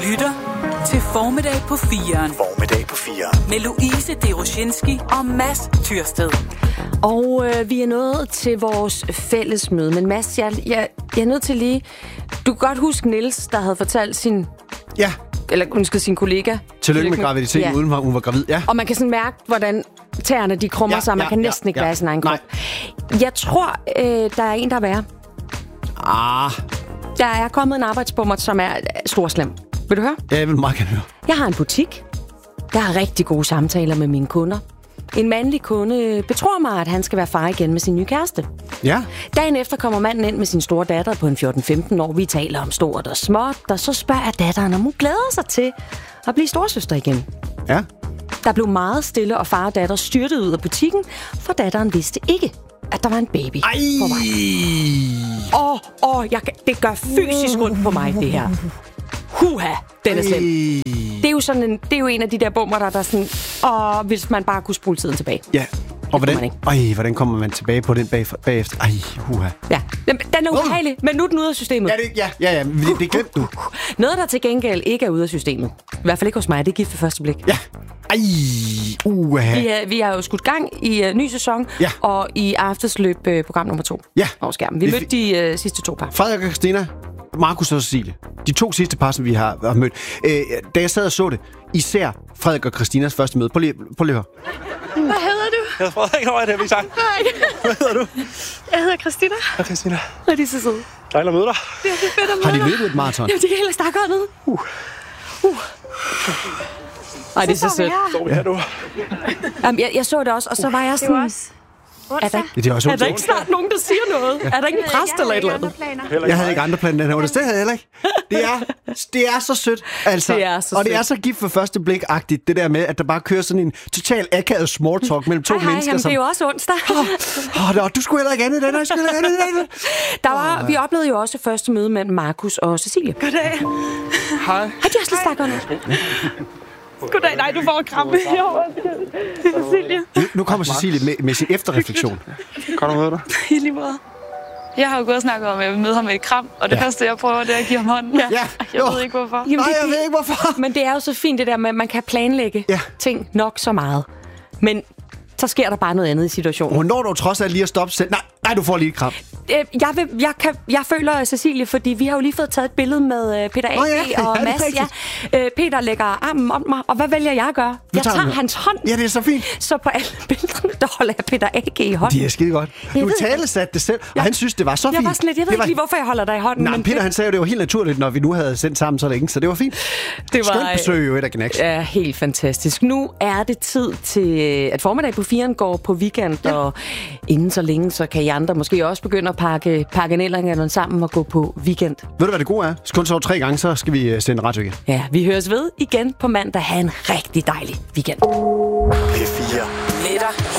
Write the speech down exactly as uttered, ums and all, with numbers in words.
lytter til Formiddag på firen. Formiddag på firen. Med Louise Deroshinski og Mads Tyrsted. Og øh, vi er nået til vores fælles møde. Men Mads, jeg, jeg, jeg er nødt til lige... Du kan godt huske Niels, der havde fortalt sin... Ja. Eller undskyld, sin kollega. Tillykke med graviditeten, ja. Uden hun var gravid. Ja. Og man kan sådan mærke, hvordan tæerne de krummer ja, sig. Man ja, kan næsten ja, ikke ja. være i sin egen krop. Jeg tror, øh, der er en, der er værre. Ah. Der er kommet en arbejdsbummer, som er storslem. Vil du høre? Ja, jeg vil meget gerne høre. Jeg har en butik. Jeg har rigtig gode samtaler med mine kunder. En mandlig kunde betror mig, at han skal være far igen med sin nye kæreste. Ja. Dagen efter kommer manden ind med sin store datter på en fjorten femten år. Vi taler om stort og småt, og så spørger jeg datteren, om hun glæder sig til at blive storsøster igen. Ja. Der blev meget stille, og far og datter styrtede ud af butikken, for datteren vidste ikke, at der var en baby Ej. på vej. Åh, åh, jeg kan, det gør fysisk ondt på mig, det her. Huha, den er slem. Det er jo sådan en, det er jo en af de der bummer, der, der er sådan, åh, hvis man bare kunne spole tiden tilbage. Ja. Og hvordan, øj, hvordan kommer man tilbage på den bag, bagefter? Ej, huha. Ja, den, den er ubehagelig, men nu er den ude af systemet. Ja, det, ja, ja, ja, det, det glemte du. Noget, der til gengæld ikke er ude af systemet. I hvert fald ikke hos mig, det er gift ved første blik. Ja. Ej, uha. Vi, er, vi har jo skudt gang i uh, ny sæson, ja. Og i aftersløb uh, program nummer to. Ja. Over skærmen. Vi det, mødte de uh, sidste to par. Frederik og Christina, Markus og Cecilie. De to sidste par, som vi har, har mødt. Øh, da jeg sad og så det, især Frederik og Christinas første møde. Prøv lige, prøv lige at høre. Hvad hedder du? Jeg hedder Frederik, og det har vi sagt. Hej. Hvad hedder du? Jeg hedder Christina. Hej, Christina. Og de er så søde. Dejligt at møde dig. Det er fedt at møde Har de dig. løbet et maraton? Jamen, de kan heller stakke hånden. Uh. Uh. Ej, det er så sødt. Står vi her nu? Jamen, jeg, jeg så det også, og så var jeg sådan... Det var også er der, det er, også er der ikke snart nogen, der siger noget? Ja. Er der ikke en præst eller et eller andet? Jeg havde ikke andre planer end det. Det havde jeg heller ikke. Det er, det er så sødt. Altså. Det er så og det sødt. er så gift for første blik-agtigt, det der med, at der bare kører sådan en total akavet small talk mellem to hej, hej, mennesker. Jamen, som... det er jo også onsdag. Åh, oh, du skulle heller ikke andet den, du skulle heller ikke andet den. Der var, vi oplevede jo også første møde mellem Markus og Cecilie. Goddag. Hej. Har de også lidt stakket hånden? Goddag. Nej, du får en kramme. Cecilie. Nu, nu kommer Cecilie med, med sin efterreflektion. Godt at møde dig. I lige måde. Jeg har jo gået og snakket om, at jeg vil møde ham med et kram, og det Ja. første, jeg prøver, det er at give ham hånden. Ja. Jeg ved ikke, hvorfor. Jamen, Nej, det, jeg ved ikke, hvorfor. Men det er jo så fint, det der med, at man kan planlægge Ja. ting nok så meget. Men så sker der bare noget andet i situationen. Hun når dog trods alt lige at stoppe selv. Nej, nej, du får lige et kram. Øh, Jeg, vil, jeg, kan, jeg føler Cecilie, fordi vi har jo lige fået taget et billede med øh, Peter A G Nå ja, og ja, det er Mads. rigtigt. Ja. Øh, Peter lægger armen om mig, og hvad vælger jeg at gøre? Jeg tager tager den. hans hånd. Ja, det er så fint. Så på alle billederne, der holder jeg Peter A G i hånden. Det er skide godt. Jeg Du ved talesatte det selv, og Ja. han synes, det var så Jeg fint. var sådan lidt, jeg ved Det var... ikke lige, hvorfor jeg holder dig i hånden. Nej, men Peter det, han sagde jo, det var helt naturligt, når vi nu havde sendt sammen så længe, så det var fint. det var, Skønt besøg jo et af Gnax. Ja, helt fantastisk. Nu er det tid til, at formiddag på firen går på weekend, ja. Og inden så længe, så kan I andre måske også begynde at pakke, pakke nellerne sammen og gå på weekend. Ved du, hvad det gode er? Så kun sove tre gange, så skal vi sende radio igen. Ja, vi høres ved igen på mandag. Ha' en rigtig dejlig weekend. P fire. Med dig